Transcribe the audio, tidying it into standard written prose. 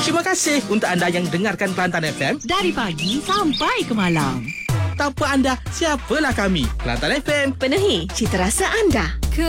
Terima kasih untuk anda yang dengarkan Kelantan FM dari pagi sampai ke malam. Tanpa anda, siapalah kami? Kelantan FM. Penuhi cita rasa anda.